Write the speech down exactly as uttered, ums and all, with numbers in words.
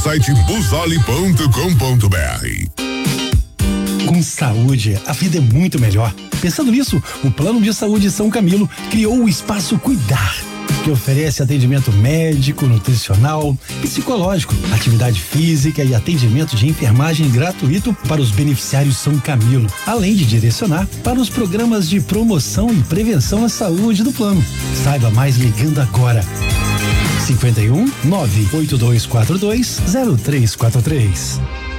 site busole ponto com ponto br. Com saúde, a vida é muito melhor. Pensando nisso, o Plano de Saúde São Camilo criou o Espaço Cuidar, que oferece atendimento médico, nutricional, psicológico, atividade física e atendimento de enfermagem gratuito para os beneficiários São Camilo, além de direcionar para os programas de promoção e prevenção à saúde do plano. Saiba mais ligando agora. cinquenta e um, nove oito dois quatro dois, zero três quatro três.